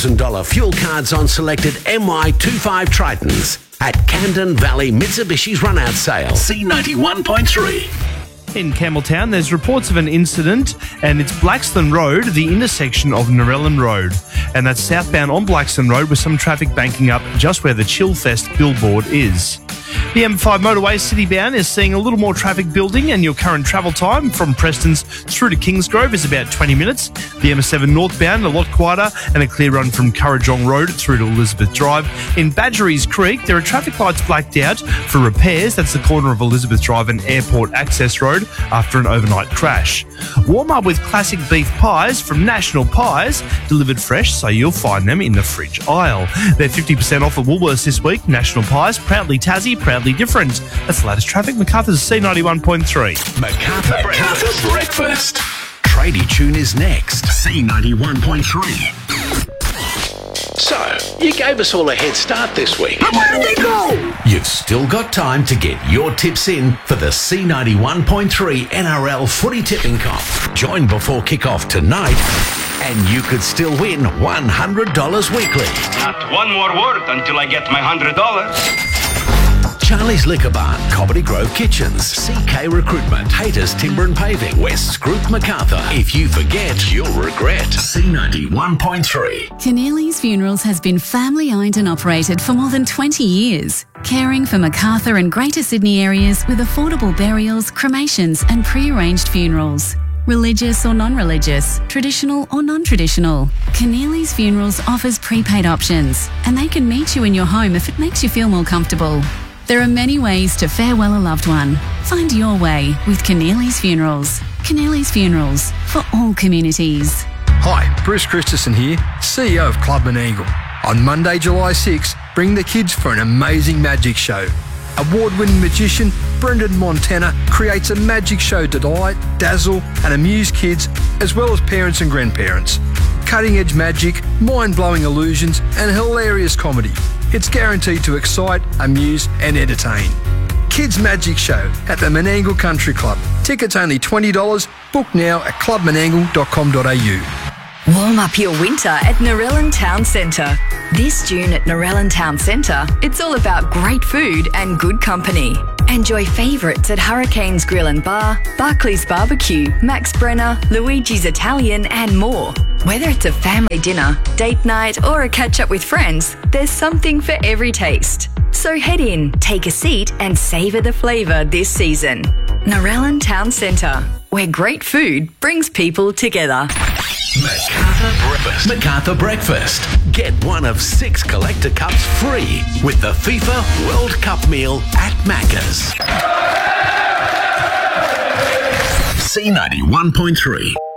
$1,000 fuel cards on selected MY25 Tritons at Camden Valley Mitsubishi's run-out sale. C91.3. In Campbelltown, there's reports of an incident, and it's Blaxland Road, the intersection of Narellan Road. And that's southbound on Blaxland Road with some traffic banking up just where the Chillfest billboard is. The M5 motorway citybound is seeing a little more traffic building, and your current travel time from Preston's through to Kingsgrove is about 20 minutes. The M7 northbound a lot quieter, and a clear run from Currajong Road through to Elizabeth Drive. In Badgerys Creek, there are traffic lights blacked out for repairs. That's the corner of Elizabeth Drive and Airport Access Road after an overnight crash. Warm up with classic beef pies from National Pies, delivered fresh so you'll find them in the fridge aisle. They're 50% off at Woolworths this week. National Pies, proudly Tassie, proudly different. That's the latest traffic. Macarthur's C91.3. Macarthur Breakfast. Tradie Tune is next. C91.3. So, you gave us all a head start this week. But where did they go? You've still got time to get your tips in for the C91.3 NRL footy tipping comp. Join before kick-off tonight, and you could still win $100 weekly. Not one more word until I get my $100. Charlie's Liquor Barn, Comedy Grove Kitchens, CK Recruitment, Haters Timber and Paving, West Group Macarthur. If you forget, you'll regret. C91.3. Keneally's Funerals has been family-owned and operated for more than 20 years, caring for Macarthur and Greater Sydney areas with affordable burials, cremations and pre-arranged funerals. Religious or non-religious, traditional or non-traditional. Keneally's Funerals offers prepaid options, and they can meet you in your home if it makes you feel more comfortable. There are many ways to farewell a loved one. Find your way with Keneally's Funerals. Keneally's Funerals, for all communities. Hi, Bruce Christensen here, CEO of Club Menangle. On Monday, July 6, bring the kids for an amazing magic show. Award-winning magician Brendan Montana creates a magic show to delight, dazzle and amuse kids as well as parents and grandparents. Cutting-edge magic, mind-blowing illusions and hilarious comedy. It's guaranteed to excite, amuse and entertain. Kids Magic Show at the Menangle Country Club. Tickets only $20. Book now at clubmenangle.com.au. Warm up your winter at Narellan Town Centre. This June at Narellan Town Centre, it's all about great food and good company. Enjoy favourites at Hurricanes Grill and Bar, Barclays Barbecue, Max Brenner, Luigi's Italian and more. Whether it's a family dinner, date night or a catch-up with friends, there's something for every taste. So head in, take a seat and savour the flavour this season. Narellan Town Centre, where great food brings people together. Macarthur Breakfast. Get one of 6 collector cups free with the FIFA World Cup meal at Macca's. C91.3.